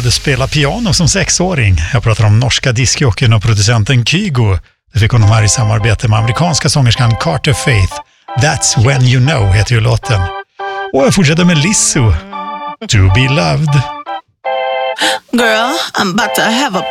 började spela piano som 6-åring. Jag pratar om norska discjockeyn och producenten Kygo. Det fick honom här i samarbete med amerikanska sångerskan Carter Faith. That's When You Know heter ju låten. Och jag fortsätter med Lizzo. To Be Loved. Girl, I'm about to have a